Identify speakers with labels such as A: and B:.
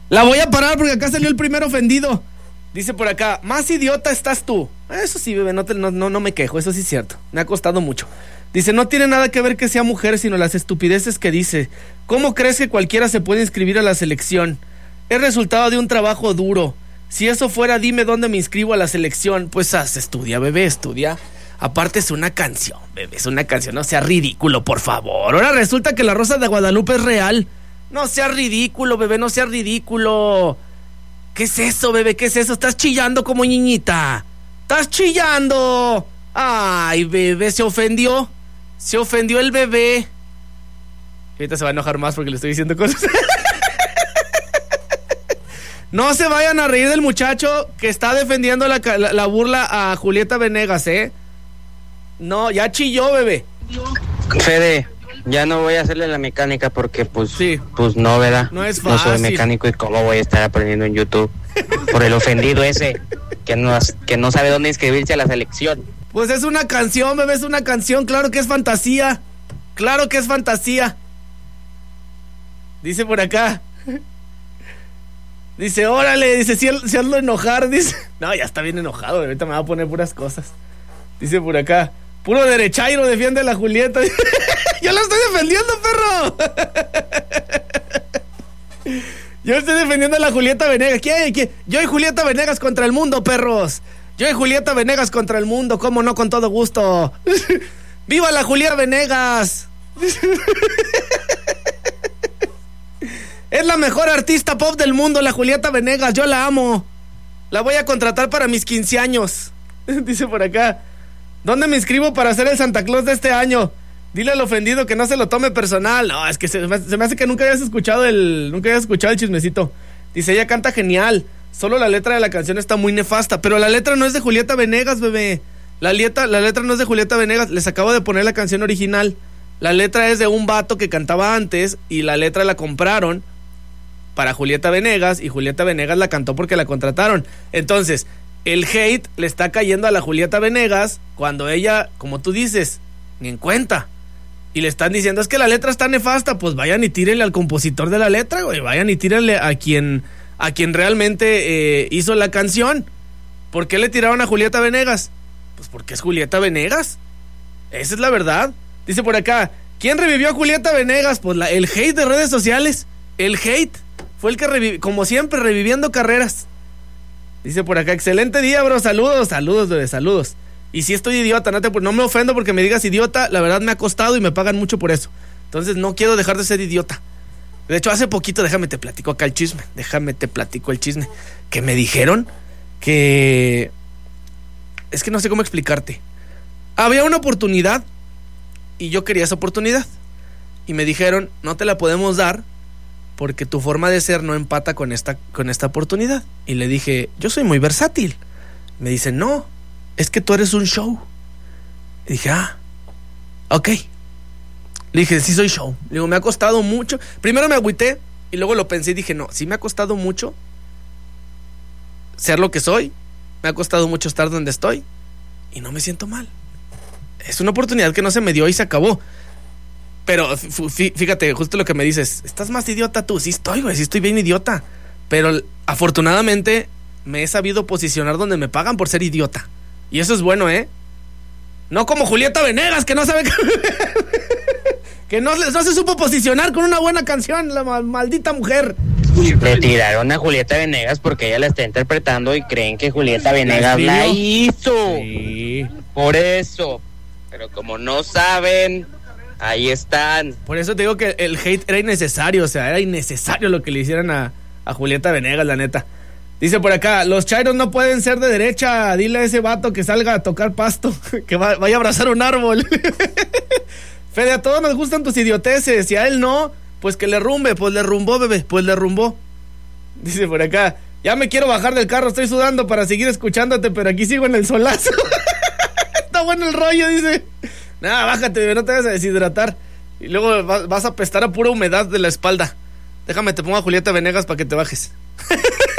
A: La voy a parar porque acá salió el primer ofendido. Dice por acá, más idiota estás tú. Eso sí, bebé, no me quejo, eso sí es cierto. Me ha costado mucho. Dice, no tiene nada que ver que sea mujer, sino las estupideces que dice. ¿Cómo crees que cualquiera se puede inscribir a la selección? Es resultado de un trabajo duro. Si eso fuera, dime dónde me inscribo a la selección. Pues estudia, bebé, estudia. Aparte es una canción, bebé, es una canción. No sea ridículo, por favor. Ahora resulta que la Rosa de Guadalupe es real. No sea ridículo, bebé, no sea ridículo. ¿Qué es eso, bebé? ¿Qué es eso? Estás chillando como niñita. ¡Estás chillando! Ay, bebé, se ofendió. Se ofendió el bebé. Ahorita se va a enojar más porque le estoy diciendo cosas. No se vayan a reír del muchacho que está defendiendo la burla a Julieta Venegas, ¿eh? No, ya chilló, bebé.
B: Fede, ya no voy a hacerle la mecánica porque pues no, ¿verdad?
A: No es fácil.
B: No soy mecánico y cómo voy a estar aprendiendo en YouTube por el ofendido ese que no sabe dónde inscribirse a la selección.
A: Pues es una canción, bebé, es una canción, claro que es fantasía. Claro que es fantasía. Dice por acá. Dice, órale, dice, si hazlo enojar, dice. No, ya está bien enojado, bebé, ahorita me va a poner puras cosas. Dice por acá, puro derechairo defiende a la Julieta. Yo la estoy defendiendo, perro. Yo estoy defendiendo a la Julieta Venegas. ¿Quién? Yo y Julieta Venegas contra el mundo, perros. Yo y Julieta Venegas contra el mundo, cómo no, con todo gusto. ¡Viva la Julieta Venegas! Es la mejor artista pop del mundo, la Julieta Venegas, yo la amo. La voy a contratar para mis 15 años. Dice por acá, ¿dónde me inscribo para ser el Santa Claus de este año? Dile al ofendido que no se lo tome personal. No, es que se me hace que nunca hayas escuchado el chismecito. Dice, ella canta genial. Solo la letra de la canción está muy nefasta. Pero la letra no es de Julieta Venegas, bebé. La letra no es de Julieta Venegas. Les acabo de poner la canción original. La letra es de un vato que cantaba antes y la letra la compraron para Julieta Venegas y Julieta Venegas la cantó porque la contrataron. Entonces, el hate le está cayendo a la Julieta Venegas cuando ella, como tú dices, ni en cuenta. Y le están diciendo, es que la letra está nefasta. Pues vayan y tírenle al compositor de la letra, güey. Vayan y tírenle a quien realmente hizo la canción. ¿Por qué le tiraron a Julieta Venegas? Pues porque es Julieta Venegas. Esa es la verdad. Dice por acá, ¿quién revivió a Julieta Venegas? Pues el hate de redes sociales. El hate fue el que revivió, como siempre, reviviendo carreras. Dice por acá, excelente día, bro. Saludos, bebé, saludos. Y si estoy idiota, no me ofendo porque me digas idiota. La verdad me ha costado y me pagan mucho por eso. Entonces no quiero dejar de ser idiota. De hecho, hace poquito, déjame te platico acá el chisme. Que me dijeron que... Es que no sé cómo explicarte. Había una oportunidad y yo quería esa oportunidad. Y me dijeron, no te la podemos dar porque tu forma de ser no empata con esta oportunidad. Y le dije, yo soy muy versátil. Me dicen, no, es que tú eres un show. Y dije, ok. Le dije, sí soy show. Le digo, me ha costado mucho. Primero me agüité y luego lo pensé y dije, no, sí me ha costado mucho ser lo que soy. Me ha costado mucho estar donde estoy y no me siento mal. Es una oportunidad que no se me dio y se acabó. Pero fíjate, justo lo que me dices, ¿estás más idiota tú? Sí estoy, güey, sí estoy bien idiota. Pero afortunadamente me he sabido posicionar donde me pagan por ser idiota. Y eso es bueno, ¿eh? No como Julieta Venegas, que no sabe... que no se supo posicionar con una buena canción, la maldita mujer.
B: Le tiraron a Julieta Venegas porque ella la está interpretando y creen que Julieta Venegas la hizo. Sí. Por eso. Pero como no saben, ahí están.
A: Por eso te digo que el hate era innecesario. O sea, era innecesario lo que le hicieran a Julieta Venegas, la neta. Dice por acá, los chairos no pueden ser de derecha. Dile a ese vato que salga a tocar pasto, que vaya a abrazar un árbol. Fede, a todos nos gustan tus idioteces. Y a él no, pues que le rumbe. Pues le rumbó, bebé, pues le rumbó. Dice por acá, ya me quiero bajar del carro, estoy sudando para seguir escuchándote, pero aquí sigo en el solazo. Está bueno el rollo, dice. Nada, bájate, bebé, no te vas a deshidratar. Y luego vas a apestar a pura humedad de la espalda. Déjame, te pongo a Julieta Venegas para que te bajes.